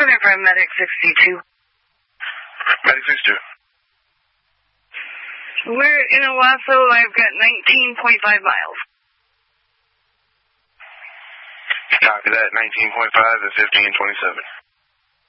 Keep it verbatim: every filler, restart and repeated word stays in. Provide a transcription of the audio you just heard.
November, Medic sixty-two. Medic sixty-two. We're in Owasso. I've got nineteen point five miles. Copy that, nineteen point five at fifteen twenty-seven.